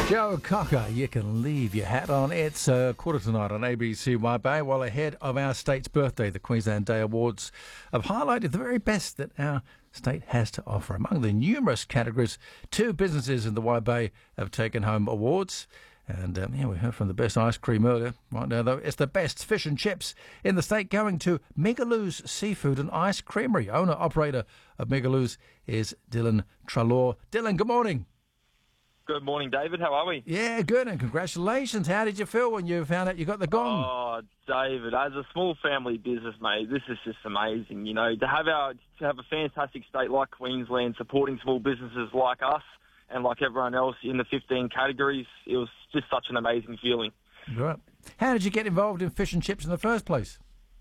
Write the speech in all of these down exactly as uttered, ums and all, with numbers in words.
Joe Cocker, you can leave your hat on. It's uh, quarter to nine on A B C Y B A, well ahead of our state's birthday. The Queensland Day Awards have highlighted the very best that our state has to offer. Among the numerous categories, two businesses in the Y B A have taken home awards. And um, yeah, we heard from the best ice cream earlier. Right now, though, it's the best fish and chips in the state going to Megaloo's Seafood and Ice Creamery. Owner-operator of Megaloo's is Dylan Treloar. Dylan, good morning. Good morning, David. How are we? Yeah, good, and congratulations. How did you feel when you found out you got the gong? Oh, David, as a small family business, mate, this is just amazing. You know, to have our to have a fantastic state like Queensland supporting small businesses like us and like everyone else in the fifteen categories, it was just such an amazing feeling. Right. How did you get involved in fish and chips in the first place?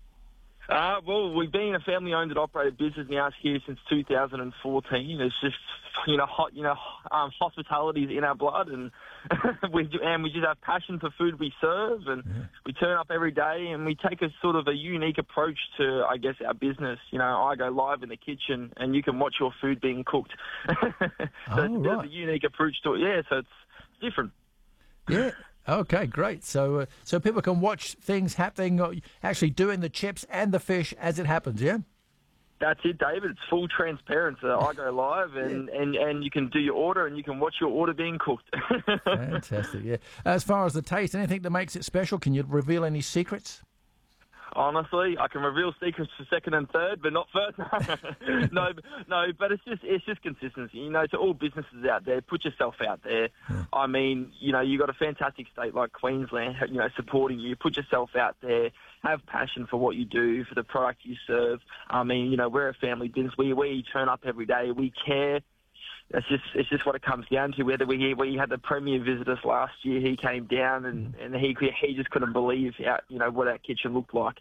Uh, well, we've been a family-owned and operated business now here since two thousand fourteen. It's just, you know, hot, you know, um, hospitality is in our blood, and we do, and we just have passion for food we serve, and yeah. we turn up every day, and we take a sort of a unique approach to, I guess, our business. You know, I go live in the kitchen, and you can watch your food being cooked. so oh, it's a bit right. of a unique approach to it. Yeah, so it's different. Yeah. Okay, great. So, uh, so people can watch things happening, uh, actually doing the chips and the fish as it happens. Yeah. That's it, David. It's full transparency. I go live, and, yeah. and, and you can do your order, and you can watch your order being cooked. Fantastic. Yeah. As far as the taste, anything that makes it special? Can you reveal any secrets? Honestly, I can reveal secrets for second and third, but not first. no, no, but it's just it's just consistency. You know, to all businesses out there, put yourself out there. Yeah. I mean, you know, you got a fantastic state like Queensland, you know, supporting you. Put yourself out there. Have passion for what you do, for the product you serve. I mean, you know, we're a family business. We we turn up every day. We care. It's just it's just what it comes down to. Whether we we had the premier visit us last year, he came down and, and he he just couldn't believe how, you know, what our kitchen looked like.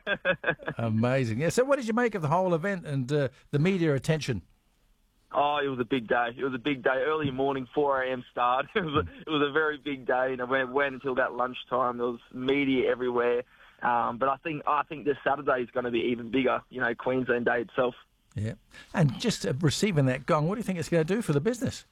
Amazing. Yeah. So what did you make of the whole event and uh, the media attention? Oh, it was a big day. It was a big day. Early morning, four a.m. start. It was a, it was a very big day, and it went, went until about lunchtime. There was media everywhere. Um, but I think I think this Saturday is going to be even bigger. You know, Queensland Day itself. Yeah. And just uh, receiving that gong, what do you think it's going to do for the business?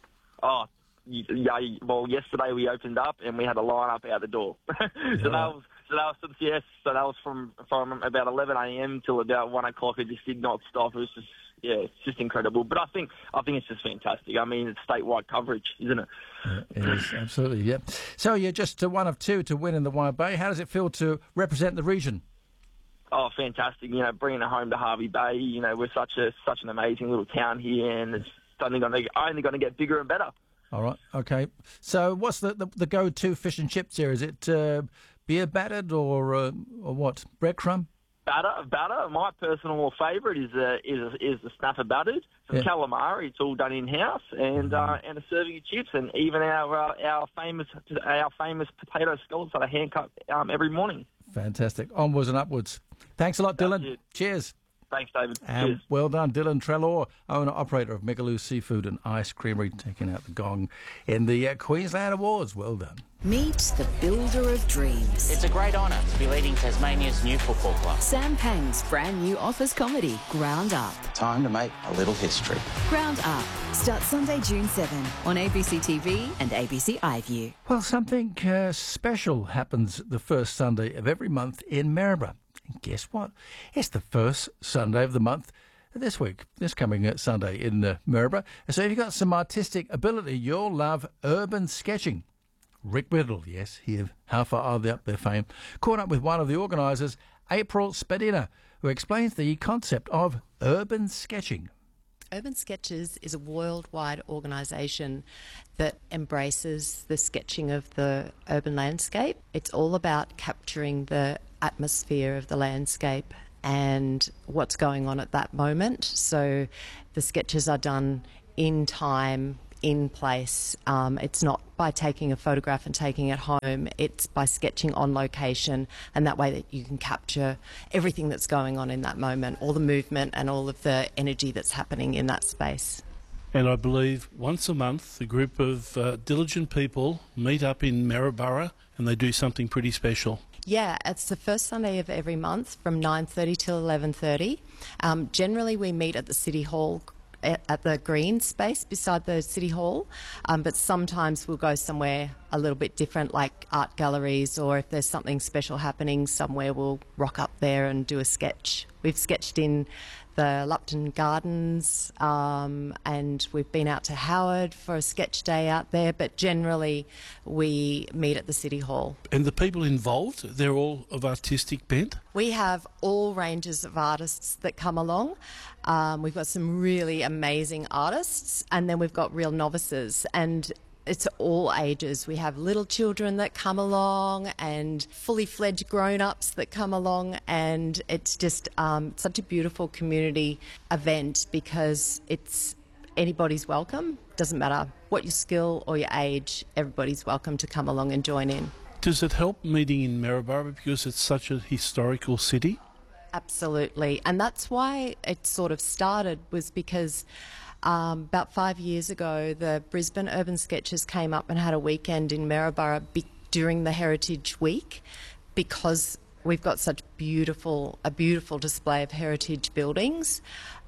Oh, yeah, well, yesterday we opened up and we had a line up out the door. so yeah. that was so that was yes, so that was from from about eleven a.m. till about one o'clock. It just did not stop. It was just yeah, it's just incredible. But I think I think it's just fantastic. I mean, it's statewide coverage, isn't it? Yeah, it is, absolutely, yeah. So you're just one of two to win in the Y B A. How does it feel to represent the region? Oh, fantastic! You know, bringing it home to Hervey Bay. You know, we're such a such an amazing little town here, and it's only going to only going to get bigger and better. All right, okay. So, what's the the, the go-to fish and chips here? Is it uh, beer battered or uh, or what? Breadcrumb? Batter, batter. My personal favourite is uh, is is the snapper battered from yeah. calamari. It's all done in house, and uh, and a serving of chips, and even our uh, our famous our famous potato scallops that are hand cut um, every morning. Fantastic. Onwards and upwards. Thanks a lot, That's Dylan. It. Cheers. Thanks, David. And Cheers. Well done, Dylan Treloar, owner-operator of Megaloo's Seafood and Ice Creamery, taking out the gong in the uh, Queensland Awards. Well done. Meet the builder of dreams. It's a great honour to be leading Tasmania's new football club. Sam Pang's brand new office comedy, Ground Up. Time to make a little history. Ground Up starts Sunday, June seventh on A B C T V and A B C iView. Well, something uh, special happens the first Sunday of every month in Maryborough. And guess what? It's the first Sunday of the month this week, this coming uh, Sunday in uh, Maryborough. So if you've got some artistic ability, you'll love urban sketching. Rick Whittle, yes, he of How Far Are They Up Their fame, caught up with one of the organisers, April Spadina, who explains the concept of urban sketching. Urban Sketches is a worldwide organisation that embraces the sketching of the urban landscape. It's all about capturing the atmosphere of the landscape and what's going on at that moment. So the sketches are done in time, in place. Um, it's not by taking a photograph and taking it home. It's by sketching on location, and that way that you can capture everything that's going on in that moment, all the movement and all of the energy that's happening in that space. And I believe once a month a group of uh, diligent people meet up in Maryborough and they do something pretty special. Yeah, it's the first Sunday of every month from nine thirty till eleven thirty. Um, generally we meet at the City Hall at at the green space beside the City Hall, um, but sometimes we'll go somewhere a little bit different, like art galleries, or if there's something special happening somewhere, we'll rock up there and do a sketch. We've sketched in the Lupton Gardens, um, and we've been out to Howard for a sketch day out there, but generally we meet at the City Hall. And the people involved, they're all of artistic bent? We have all ranges of artists that come along. Um, we've got some really amazing artists, and then we've got real novices, and it's all ages. We have little children that come along and fully fledged grown-ups that come along, and it's just um, such a beautiful community event because it's anybody's welcome. Doesn't matter what your skill or your age, everybody's welcome to come along and join in. Does it help meeting in Maryborough because it's such a historical city? Absolutely, and that's why it sort of started, was because Um, about five years ago, the Brisbane Urban Sketchers came up and had a weekend in Maryborough be- during the Heritage Week, because we've got such beautiful, a beautiful display of heritage buildings.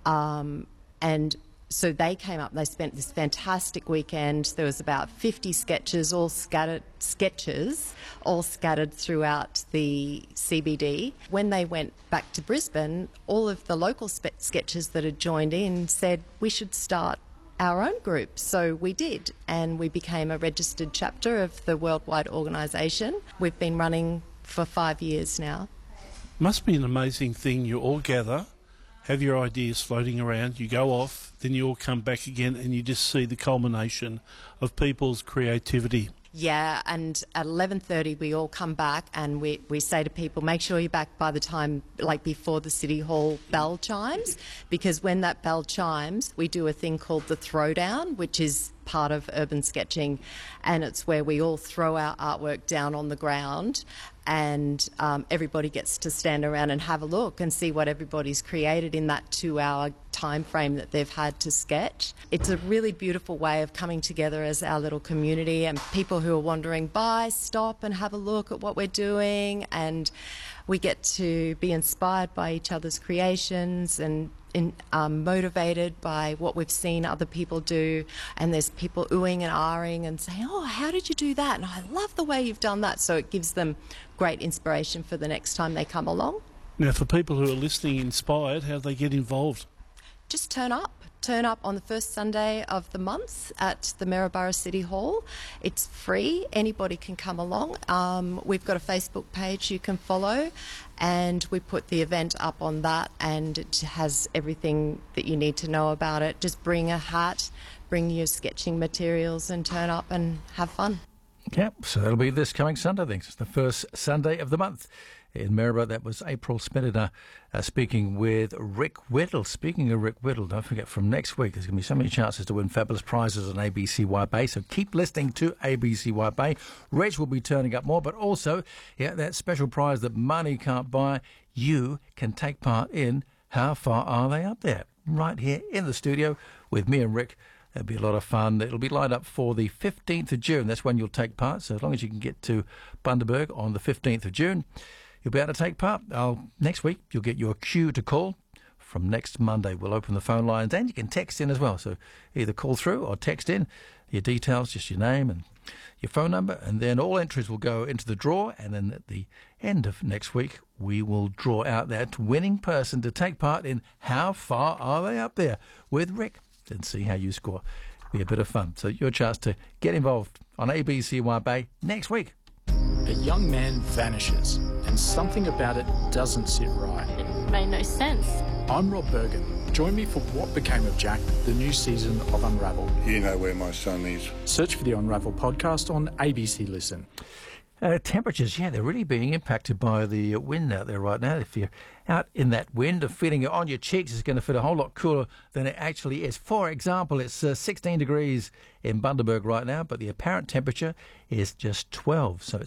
Um, and so they came up, they spent this fantastic weekend. There was about fifty sketches, all scattered, sketches, all scattered throughout the C B D. When they went back to Brisbane, all of the local spe- sketchers that had joined in said we should start our own group. So we did, and we became a registered chapter of the worldwide organisation. We've been running for five years now. Must be an amazing thing. You all gather, have your ideas floating around, you go off, then you all come back again and you just see the culmination of people's creativity. Yeah, and at eleven thirty we all come back and we, we say to people, make sure you're back by the time, like before the City Hall bell chimes, because when that bell chimes, we do a thing called the throwdown, which is part of urban sketching, and it's where we all throw our artwork down on the ground, and um, everybody gets to stand around and have a look and see what everybody's created in that two-hour time frame that they've had to sketch. It's a really beautiful way of coming together as our little community, and people who are wandering by stop and have a look at what we're doing, and we get to be inspired by each other's creations and in, um, motivated by what we've seen other people do, and there's people oohing and ahhing and saying, oh, how did you do that? And I love the way you've done that. So it gives them great inspiration for the next time they come along. Now, for people who are listening inspired, how do they get involved? Just turn up. Turn up on the first Sunday of the month at the Maryborough City Hall. It's free. Anybody can come along. Um, we've got a Facebook page you can follow, and we put the event up on that, and it has everything that you need to know about it. Just bring a hat, bring your sketching materials, and turn up and have fun. Yep, so that'll be this coming Sunday, I think. It's the first Sunday of the month in Maryborough. That was April Spinner uh, speaking with Rick Whittle. Speaking of Rick Whittle, don't forget, from next week there's going to be so many chances to win fabulous prizes on A B C Y Bay, so keep listening to A B C Y Bay. Reg will be turning up more, but also, yeah, that special prize that money can't buy, you can take part in How Far Are They Up There? Right here in the studio with me and Rick. It'll be a lot of fun. It'll be lined up for the fifteenth of June. That's when you'll take part. So as long as you can get to Bundaberg on the fifteenth of June, you'll be able to take part. I'll, next week, you'll get your cue to call. From next Monday, we'll open the phone lines, and you can text in as well. So either call through or text in your details, just your name and your phone number, and then all entries will go into the draw. And then at the end of next week, we will draw out that winning person to take part in How Far Are They Up There with Rick, and see how you score. It'll be a bit of fun. So your chance to get involved on A B C Y Bay next week. A young man vanishes, and something about it doesn't sit right. It made no sense. I'm Rob Bergen. Join me for What Became of Jack, the new season of Unravel. You know where my son is. Search for the Unravel podcast on A B C Listen. Uh, temperatures, yeah, they're really being impacted by the wind out there right now. If you're out in that wind and feeling it on your cheeks, it's going to feel a whole lot cooler than it actually is. For example, it's uh, sixteen degrees in Bundaberg right now, but the apparent temperature is just twelve. So it's